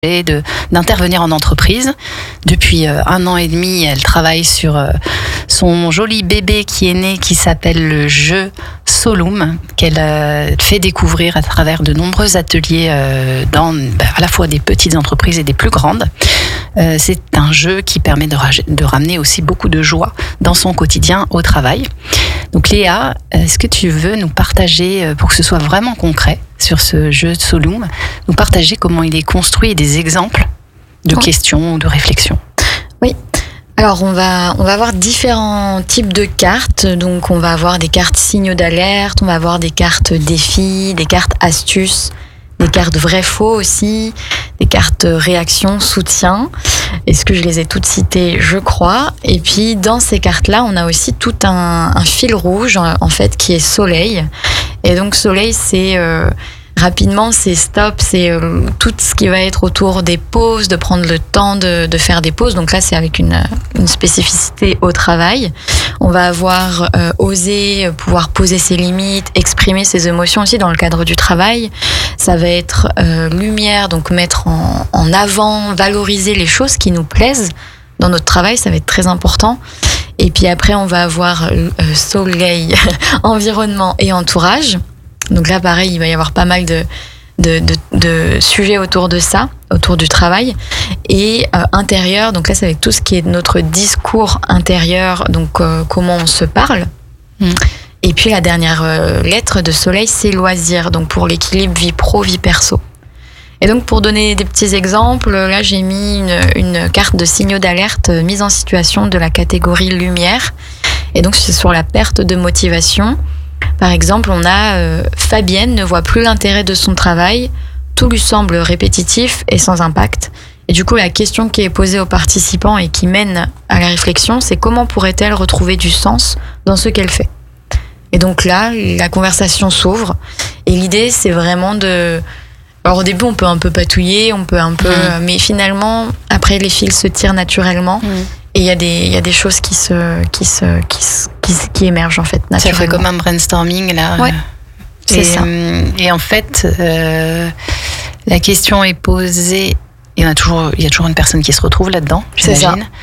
d'intervenir en entreprise. Depuis 1 an et demi, elle travaille sur son joli bébé qui est né, qui s'appelle le jeu Solum, qu'elle fait découvrir à travers de nombreux ateliers dans à la fois des petites entreprises et des plus grandes. C'est un jeu qui permet de ramener aussi beaucoup de joie dans son quotidien au travail. Donc Léa, est-ce que tu veux nous partager, pour que ce soit vraiment concret sur ce jeu Solum, nous partager comment il est construit et des exemples de questions ou de réflexions? Oui. Alors on va avoir différents types de cartes. Donc on va avoir des cartes signaux d'alerte, on va avoir des cartes défis, des cartes astuces, des cartes vrai-faux aussi, des cartes réaction, soutien. Est-ce que je les ai toutes citées? Je crois. Et puis dans ces cartes-là, on a aussi tout un fil rouge en fait qui est soleil. Et donc soleil, c'est rapidement, c'est stop, c'est tout ce qui va être autour des pauses, de prendre le temps de faire des pauses. Donc là, c'est avec une spécificité au travail. On va avoir osé pouvoir poser ses limites, exprimer ses émotions aussi dans le cadre du travail. Ça va être lumière, donc mettre en avant, valoriser les choses qui nous plaisent dans notre travail, ça va être très important. Et puis après, on va avoir soleil, environnement et entourage. Donc là, pareil, il va y avoir pas mal de sujets autour de ça, autour du travail. Et intérieur, donc là, c'est avec tout ce qui est notre discours intérieur, donc comment on se parle. Et puis la dernière lettre de soleil, c'est loisir, donc pour l'équilibre vie pro, vie perso. Et donc pour donner des petits exemples, là j'ai mis une carte de signaux d'alerte mise en situation de la catégorie lumière. Et donc c'est sur la perte de motivation. Par exemple, on a Fabienne ne voit plus l'intérêt de son travail, tout lui semble répétitif et sans impact. Et du coup, la question qui est posée aux participants et qui mène à la réflexion, c'est comment pourrait-elle retrouver du sens dans ce qu'elle fait? Et donc là, la conversation s'ouvre. Et l'idée, c'est vraiment Alors au début, on peut un peu patouiller, mais finalement, après, les fils se tirent naturellement. Et il y a des choses qui émergent en fait naturellement. Ça fait comme un brainstorming là. Ouais, c'est ça. Et en fait, la question est posée. Il y a toujours une personne qui se retrouve là-dedans, j'imagine. C'est ça.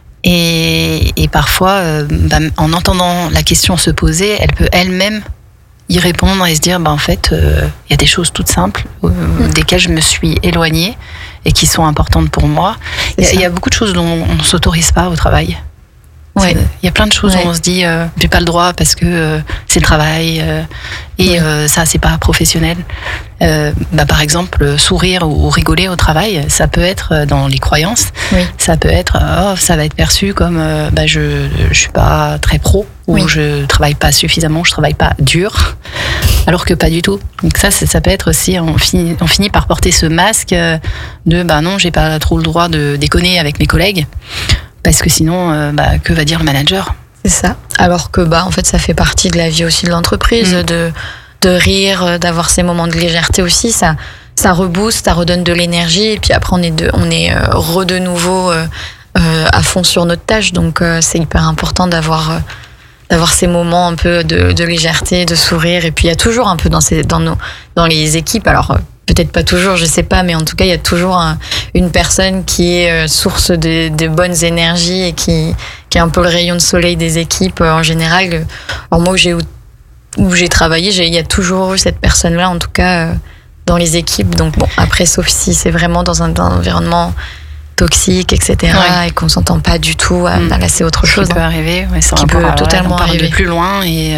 Et parfois, en entendant la question se poser, elle peut elle-même y répondre et se dire, en fait, il y a des choses toutes simples desquelles je me suis éloignée et qui sont importantes pour moi. Il y a beaucoup de choses dont on ne s'autorise pas au travail. Ouais. Il y a plein de choses où on se dit, j'ai pas le droit parce que c'est le travail et ça, c'est pas professionnel. Par exemple, sourire ou rigoler au travail, ça peut être dans les croyances. Oui. Ça peut être, ça va être perçu comme, je suis pas très pro ou je travaille pas suffisamment, je travaille pas dur, alors que pas du tout. Donc ça peut être aussi, on finit par porter ce masque de, non, j'ai pas trop le droit de déconner avec mes collègues. Parce que sinon, que va dire le manager? C'est ça. Alors que, en fait, ça fait partie de la vie aussi de l'entreprise, de rire, d'avoir ces moments de légèreté aussi. Ça rebooste, ça redonne de l'énergie. Et puis après, on est de nouveau à fond sur notre tâche. Donc, c'est hyper important d'avoir ces moments un peu de légèreté, de sourire. Et puis, il y a toujours un peu dans les équipes. Alors, peut-être pas toujours, je sais pas, mais en tout cas, il y a toujours une personne qui est source de bonnes énergies et qui est un peu le rayon de soleil des équipes en général. Alors moi, où j'ai travaillé, il y a toujours eu cette personne-là, en tout cas, dans les équipes. Donc après, sauf si c'est vraiment dans un environnement toxique, etc., et qu'on s'entend pas du tout, là, c'est autre chose. Ça peut arriver, ça peut totalement arriver. De plus loin et...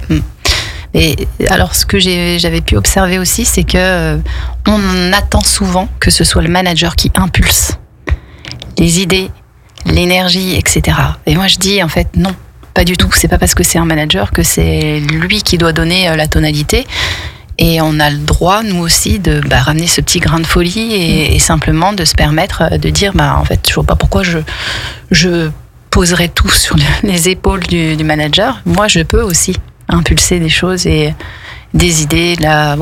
Et alors, ce que j'avais pu observer aussi, c'est que on attend souvent que ce soit le manager qui impulse les idées, l'énergie, etc. Et moi, je dis en fait non, pas du tout. C'est pas parce que c'est un manager que c'est lui qui doit donner la tonalité. Et on a le droit, nous aussi, de ramener ce petit grain de folie et simplement de se permettre de dire, en fait, je vois pas pourquoi je poserais tout sur les épaules du manager. Moi, je peux aussi impulser des choses et des idées,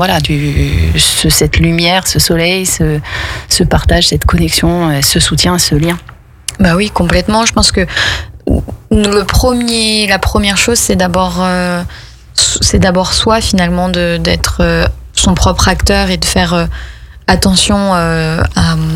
cette lumière, ce soleil, ce partage, cette connexion, ce soutien, ce lien. Oui, complètement. Je pense que la première chose, c'est d'abord soi, finalement, d'être son propre acteur et de faire attention à